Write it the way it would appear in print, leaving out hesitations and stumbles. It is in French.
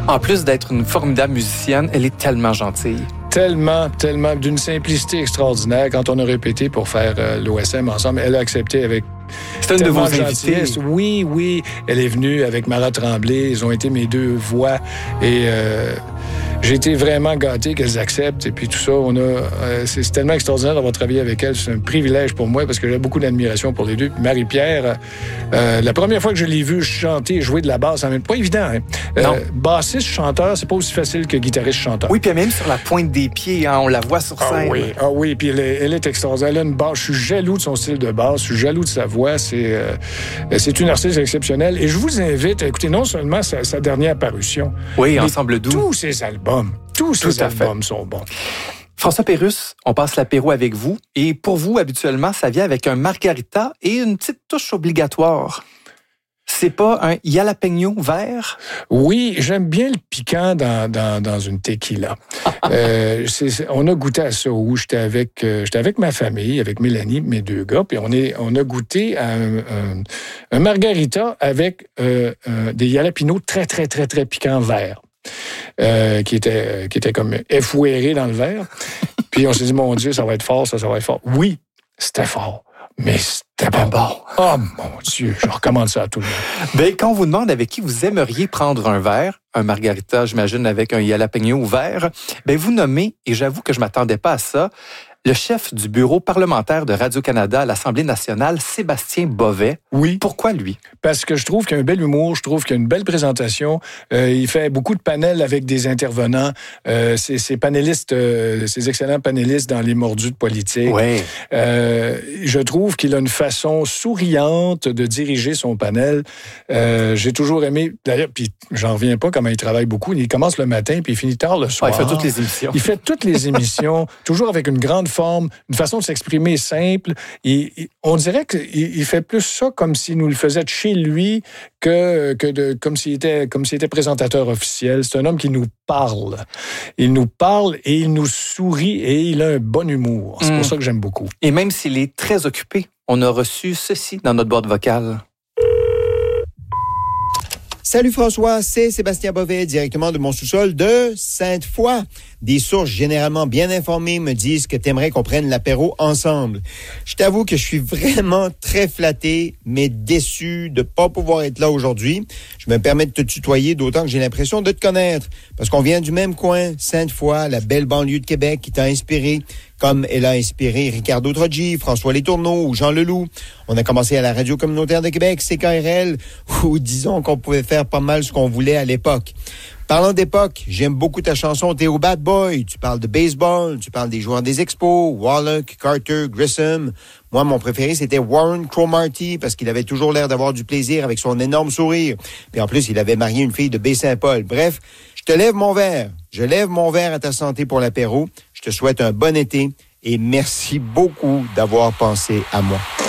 En plus d'être une formidable musicienne, elle est tellement gentille. Tellement, d'une simplicité extraordinaire. Quand on a répété pour faire l'OSM ensemble, elle a accepté avec c'est une de vos invités. Oui. Elle est venue avec Mara Tremblay. Ils ont été mes deux voix. Et j'ai été vraiment gâté qu'elles acceptent. Et puis tout ça, c'est tellement extraordinaire d'avoir travaillé avec elles. C'est un privilège pour moi parce que j'ai beaucoup d'admiration pour les deux. Puis Marie-Pierre, la première fois que je l'ai vue chanter et jouer de la basse, c'est pas évident. Bassiste, chanteur, c'est pas aussi facile que guitariste, chanteur. Oui, puis même sur la pointe des pieds, on la voit sur scène. Oui, puis elle est extraordinaire. Elle a une basse. Je suis jaloux de son style de basse. Je suis jaloux de sa voix. C'est une artiste exceptionnelle. Et je vous invite à écouter non seulement sa dernière parution. Oui, Ensemble doux. Tous ses albums. Tous ses albums sont bons. François Pérusse, on passe l'apéro avec vous. Et pour vous, habituellement, ça vient avec un margarita et une petite touche obligatoire. C'est pas un jalapeno vert? Oui, j'aime bien le piquant dans une tequila. On a goûté à ça où j'étais avec ma famille, avec Mélanie, mes deux gars, puis on a goûté à un margarita avec des jalapenos très, très, très, très piquants verts. Qui était comme effouéré dans le verre. Puis on s'est dit, mon Dieu, ça va être fort, ça va être fort. Oui, c'était fort, mais c'était pas bon. Oh mon Dieu, je recommande ça à tout le monde. Ben, quand on vous demande avec qui vous aimeriez prendre un verre, un margarita, j'imagine, avec un jalapeno vert, ben vous nommez, et j'avoue que je m'attendais pas à ça, le chef du bureau parlementaire de Radio-Canada à l'Assemblée nationale, Sébastien Bovet. Oui. Pourquoi lui? Parce que je trouve qu'il a un bel humour, je trouve qu'il a une belle présentation. Il fait beaucoup de panels avec des intervenants. Ces panélistes, ces excellents panélistes dans les mordus de politique. Oui. Je trouve qu'il a une façon souriante de diriger son panel. J'ai toujours aimé, d'ailleurs, puis j'en reviens pas comment il travaille beaucoup. Il commence le matin puis il finit tard le soir. Il fait toutes les émissions. Il fait toutes les émissions, toujours avec une grande forme, une façon de s'exprimer simple. On dirait qu'il fait plus ça comme s'il nous le faisait de chez lui comme s'il était présentateur officiel. C'est un homme qui nous parle. Il nous parle et il nous sourit et il a un bon humour. C'est pour ça que j'aime beaucoup. Et même s'il est très occupé, on a reçu ceci dans notre boîte vocale. Salut François, c'est Sébastien Bovet, directement de mon sous-sol de Sainte-Foy. Des sources généralement bien informées me disent que t'aimerais qu'on prenne l'apéro ensemble. Je t'avoue que je suis vraiment très flatté, mais déçu de pas pouvoir être là aujourd'hui. Je me permets de te tutoyer, d'autant que j'ai l'impression de te connaître. Parce qu'on vient du même coin, Sainte-Foy, la belle banlieue de Québec qui t'a inspiré, comme elle a inspiré Ricardo Troggi, François Letourneau ou Jean Leloup. On a commencé à la Radio communautaire de Québec, CKRL, où disons qu'on pouvait faire pas mal ce qu'on voulait à l'époque. Parlant d'époque, j'aime beaucoup ta chanson Théo Bad Boy. Tu parles de baseball, tu parles des joueurs des Expos, Wallach, Carter, Grissom. Moi, mon préféré, c'était Warren Cromartie parce qu'il avait toujours l'air d'avoir du plaisir avec son énorme sourire. Puis en plus, il avait marié une fille de Baie-Saint-Paul. Bref, je te lève mon verre. Je lève mon verre à ta santé pour l'apéro. Je te souhaite un bon été et merci beaucoup d'avoir pensé à moi.